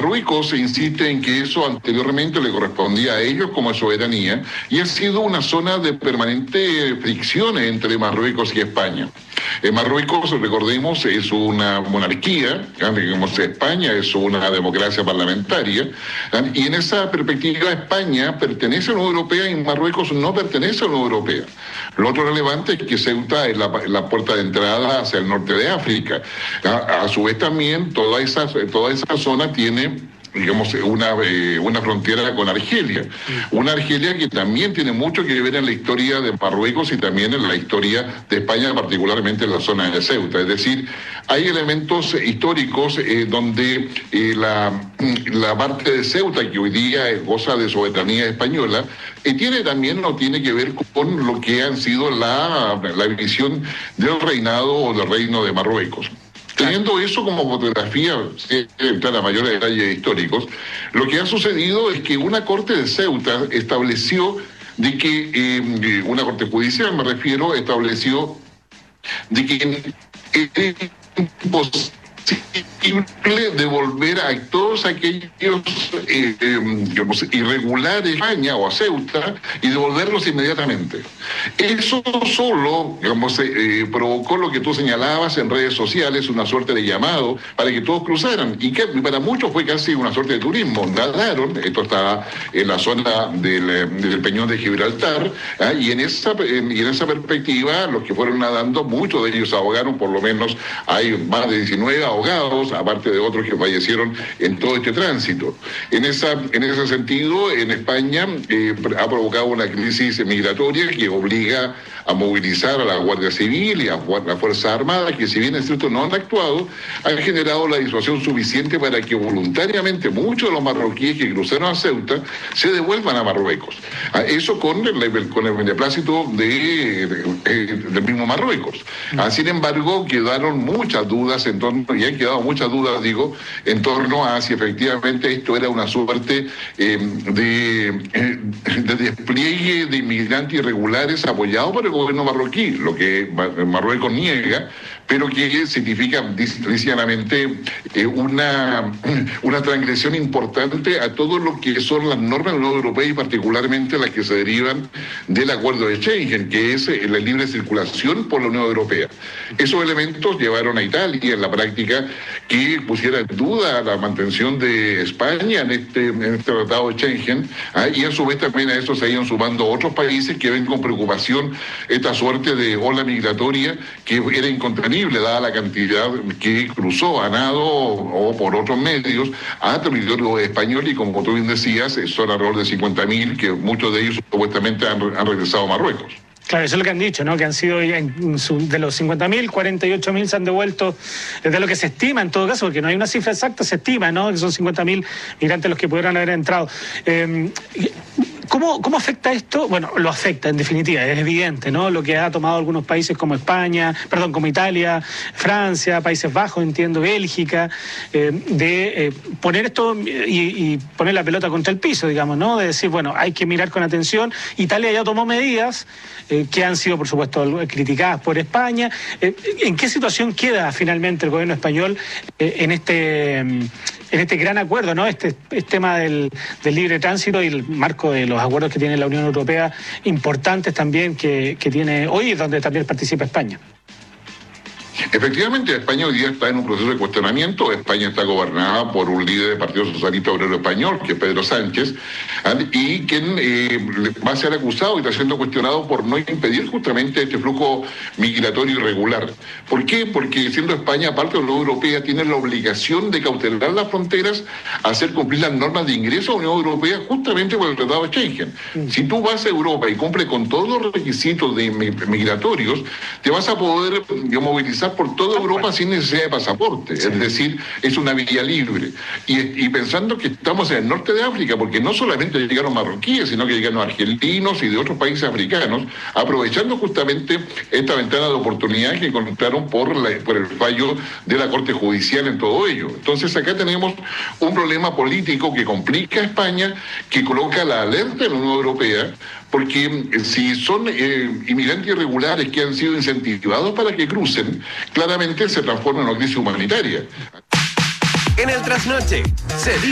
Marruecos insiste en que eso anteriormente le correspondía a ellos como soberanía y ha sido una zona de permanente fricción entre Marruecos y España. Marruecos, recordemos, es una monarquía, digamos, España es una democracia parlamentaria, y en esa perspectiva España pertenece a la Unión Europea y Marruecos no pertenece a la Unión Europea. Lo otro relevante es que Ceuta es la puerta de entrada hacia el norte de África. A su vez también toda esa zona tiene, digamos, una frontera con Argelia. Una Argelia que también tiene mucho que ver en la historia de Marruecos y también en la historia de España, particularmente en la zona de Ceuta. Es decir, hay elementos históricos donde la parte de Ceuta, que hoy día goza de soberanía española, tiene que ver con lo que han sido la visión del reinado o del reino de Marruecos. Teniendo eso como fotografía, sin entrar a mayores detalles históricos, lo que ha sucedido es que una corte de Ceuta estableció de que, una corte judicial me refiero, estableció de que era imposible devolver a todos aquellos irregulares a España o a Ceuta y devolverlos inmediatamente. Eso solo, provocó lo que tú señalabas en redes sociales, una suerte de llamado para que todos cruzaran, y que para muchos fue casi una suerte de turismo. Nadaron, esto está en la zona del Peñón de Gibraltar, y en esa perspectiva, los que fueron nadando, muchos de ellos ahogaron, por lo menos hay más de 19 ahogados, aparte de otros que fallecieron en todo este tránsito. En ese sentido, en España ha provocado una crisis migratoria que obliga a movilizar a la Guardia Civil y a la Fuerza Armada, que si bien es cierto no han actuado, han generado la disuasión suficiente para que voluntariamente muchos de los marroquíes que cruzaron a Ceuta se devuelvan a Marruecos. Eso con el beneplácito del mismo Marruecos. Sin embargo, quedaron muchas dudas en torno a si efectivamente esto era una suerte de despliegue de inmigrantes irregulares apoyados por el gobierno marroquí, lo que Marruecos niega, pero que significa llanamente una transgresión importante a todo lo que son las normas de la Unión Europea y particularmente las que se derivan del acuerdo de Schengen, que es la libre circulación por la Unión Europea. Esos elementos llevaron a Italia en la práctica que pusiera en duda la mantención de España en este tratado de Schengen, y a su vez también a eso se iban sumando otros países que ven con preocupación esta suerte de ola migratoria que era incontenible dada la cantidad que cruzó a nado o por otros medios a territorio español, y como tú bien decías, son alrededor de 50.000 que muchos de ellos supuestamente han regresado a Marruecos. Claro, eso es lo que han dicho, ¿no? Que han sido de los 50.000, 48.000 se han devuelto, de lo que se estima en todo caso, porque no hay una cifra exacta, se estima, ¿no? Que son 50.000 migrantes los que pudieran haber entrado. ¿Cómo afecta esto? Bueno, lo afecta en definitiva, es evidente, ¿no? Lo que ha tomado algunos países como como Italia, Francia, Países Bajos, entiendo, Bélgica, de poner esto y poner la pelota contra el piso, digamos, ¿no? De decir, bueno, hay que mirar con atención. Italia ya tomó medidas que han sido, por supuesto, criticadas por España. ¿En qué situación queda finalmente el gobierno español en este gran acuerdo, ¿no? Este tema del libre tránsito y el marco de los acuerdos que tiene la Unión Europea, importantes también que tiene hoy, donde también participa España? Efectivamente, España hoy día está en un proceso de cuestionamiento. España está gobernada por un líder del Partido Socialista Obrero Español, que es Pedro Sánchez, y quien va a ser acusado y está siendo cuestionado por no impedir justamente este flujo migratorio irregular. ¿Por qué? Porque siendo España parte de la Unión Europea, tiene la obligación de cautelar las fronteras, hacer cumplir las normas de ingreso a la Unión Europea justamente por el Tratado de Schengen. Si tú vas a Europa y cumples con todos los requisitos migratorios, te vas a poder movilizar por toda Europa sin necesidad de pasaporte. Sí. Es decir, es una vía libre. Y pensando que estamos en el norte de África, porque no solamente llegaron marroquíes, sino que llegaron argentinos y de otros países africanos, aprovechando justamente esta ventana de oportunidad que encontraron por el fallo de la Corte Judicial en todo ello. Entonces acá tenemos un problema político que complica a España, que coloca la alerta en la Unión Europea, porque si son inmigrantes irregulares que han sido incentivados para que crucen, claramente se transforma en una crisis humanitaria. En el trasnoche se